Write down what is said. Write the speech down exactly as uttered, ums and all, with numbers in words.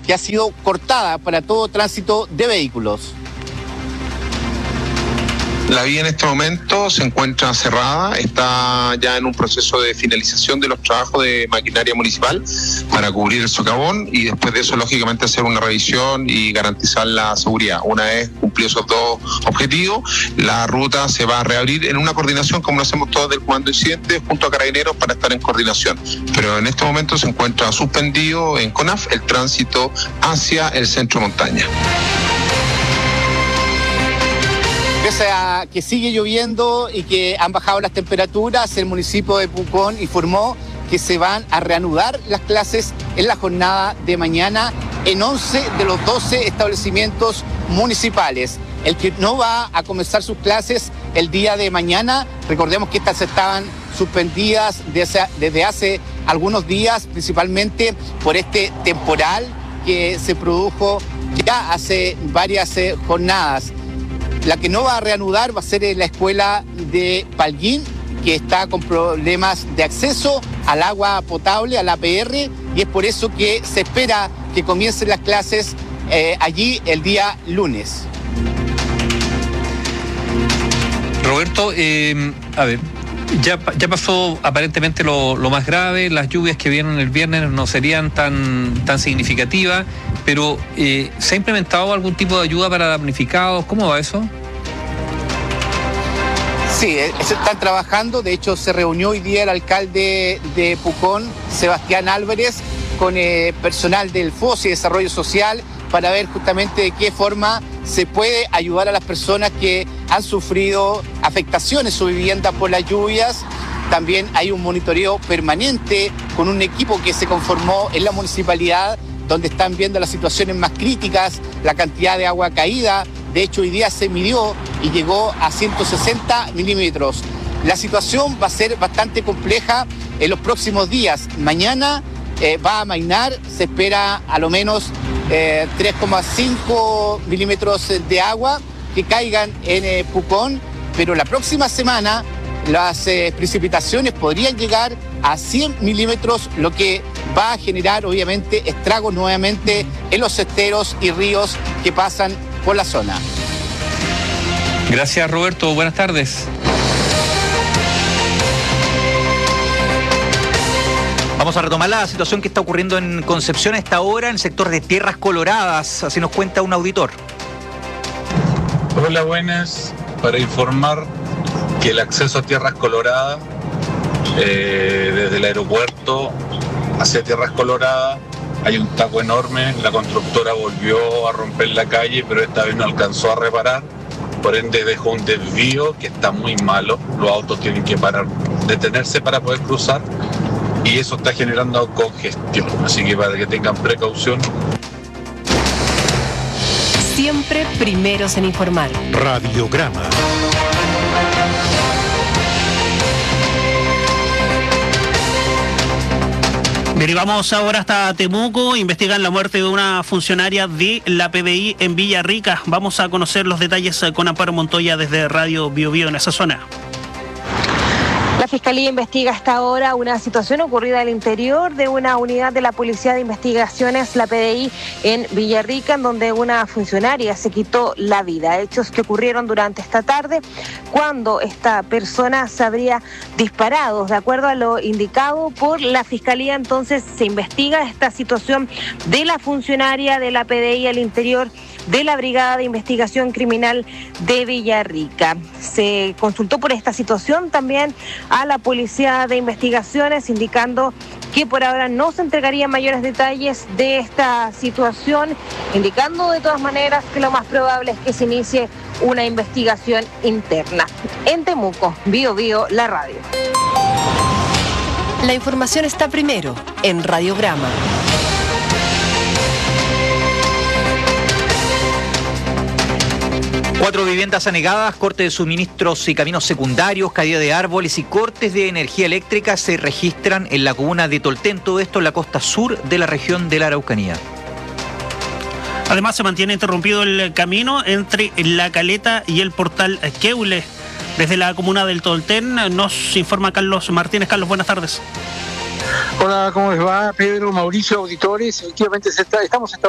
que ha sido cortada para todo tránsito de vehículos. La vía en este momento se encuentra cerrada, está ya en un proceso de finalización de los trabajos de maquinaria municipal para cubrir el socavón y después de eso, lógicamente, hacer una revisión y garantizar la seguridad. Una vez cumplidos esos dos objetivos, la ruta se va a reabrir en una coordinación, como lo hacemos todos del Comando Incidente, junto a Carabineros para estar en coordinación. Pero en este momento se encuentra suspendido en CONAF el tránsito hacia el centro montaña. Pese a que sigue lloviendo y que han bajado las temperaturas, el municipio de Pucón informó que se van a reanudar las clases en la jornada de mañana en once de los doce establecimientos municipales. El que no va a comenzar sus clases el día de mañana, recordemos que estas estaban suspendidas desde, desde hace algunos días, principalmente por este temporal que se produjo ya hace varias eh, jornadas. La que no va a reanudar va a ser la escuela de Palguín, que está con problemas de acceso al agua potable, a la A P R, y es por eso que se espera que comiencen las clases eh, allí el día lunes. Roberto, eh, a ver, ya, ya pasó aparentemente lo, lo más grave, las lluvias que vienen el viernes no serían tan, tan significativas, pero eh, ¿se ha implementado algún tipo de ayuda para damnificados? ¿Cómo va eso? Sí, se están trabajando. De hecho, se reunió hoy día el alcalde de Pucón, Sebastián Álvarez, con eh, personal del FOSI de Desarrollo Social para ver justamente de qué forma se puede ayudar a las personas que han sufrido afectaciones en su vivienda por las lluvias. También hay un monitoreo permanente con un equipo que se conformó en la municipalidad, donde están viendo las situaciones más críticas, la cantidad de agua caída. De hecho, hoy día se midió y llegó a ciento sesenta milímetros. La situación va a ser bastante compleja en los próximos días. Mañana eh, va a amainar, se espera a lo menos eh, tres coma cinco milímetros de agua que caigan en eh, Pucón, pero la próxima semana las eh, precipitaciones podrían llegar a cien milímetros, lo que va a generar obviamente estragos nuevamente en los esteros y ríos que pasan por la zona. Gracias, Roberto. Buenas tardes. Vamos a retomar la situación que está ocurriendo en Concepción a esta hora en el sector de Tierras Coloradas. Así nos cuenta un auditor. Hola, buenas. Para informar que el acceso a Tierras Coloradas, eh, desde el aeropuerto hacia Tierras Coloradas, hay un taco enorme. La constructora volvió a romper la calle, pero esta vez no alcanzó a reparar. Por ende dejó un desvío que está muy malo. Los autos tienen que parar, detenerse para poder cruzar. Y eso está generando congestión. Así que para que tengan precaución. Siempre primeros en informar. Radiograma. Derivamos ahora hasta Temuco. Investigan la muerte de una funcionaria de la P D I en Villarrica. Vamos a conocer los detalles con Amparo Montoya desde Radio Bio Bio en esa zona. La Fiscalía investiga hasta ahora una situación ocurrida al interior de una unidad de la Policía de Investigaciones, la P D I, en Villarrica, en donde una funcionaria se quitó la vida. Hechos que ocurrieron durante esta tarde, cuando esta persona se habría disparado. De acuerdo a lo indicado por la Fiscalía, entonces se investiga esta situación de la funcionaria de la P D I al interior de la Brigada de Investigación Criminal de Villarrica. Se consultó por esta situación también a la Policía de Investigaciones, indicando que por ahora no se entregarían mayores detalles de esta situación, indicando de todas maneras que lo más probable es que se inicie una investigación interna. En Temuco, Bio Bio, la radio. La información está primero en Radiograma. Cuatro viviendas anegadas, corte de suministros y caminos secundarios, caída de árboles y cortes de energía eléctrica se registran en la comuna de Tolten, todo esto en la costa sur de la región de la Araucanía. Además, se mantiene interrumpido el camino entre La Caleta y el portal Queule. Desde la comuna del Tolten nos informa Carlos Martínez. Carlos, buenas tardes. Hola, ¿cómo les va? Pedro, Mauricio, auditores. Efectivamente, se está, estamos